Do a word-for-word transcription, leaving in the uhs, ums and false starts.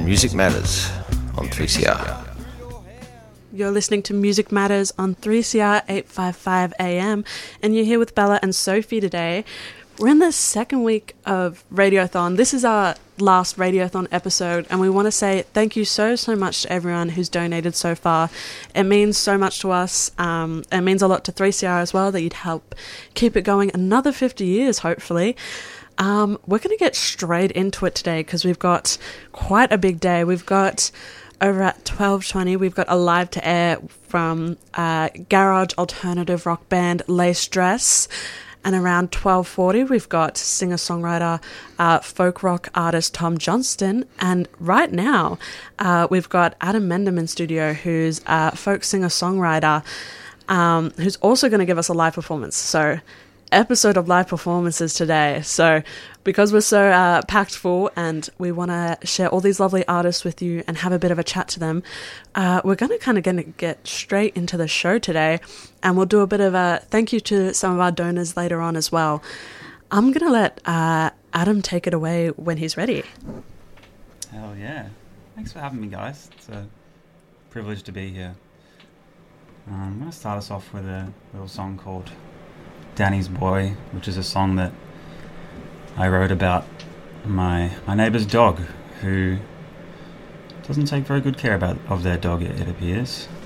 Music Matters on three C R. You're listening to Music Matters on three C R eight fifty-five A M, and you're here with Bella and Sophie today. We're in the second week of Radiothon. This is our last Radiothon episode, and we want to say thank you so, so much to everyone who's donated so far. It means so much to us. Um, it means a lot to three C R as well, that you'd help keep it going another fifty years, hopefully. Um, we're going to get straight into it today because we've got quite a big day. We've got... Over at twelve twenty, we've got a live to air from uh, garage alternative rock band Lace Dress. And around twelve forty, we've got singer-songwriter, uh, folk rock artist Tom Johnston. And right now, uh, we've got Adam Mendham in studio, who's a folk singer-songwriter, um, who's also going to give us a live performance. So, episode of live performances today. So, because we're so uh, packed full and we want to share all these lovely artists with you and have a bit of a chat to them, uh, we're going to kind of gonna get straight into the show today, and we'll do a bit of a thank you to some of our donors later on as well. I'm going to let uh, Adam take it away when he's ready. Hell yeah. Thanks for having me, guys. It's a privilege to be here. Um, I'm going to start us off with a little song called Danny's Boy, which is a song that I wrote about my my neighbour's dog, who doesn't take very good care about of their dog, it, it appears.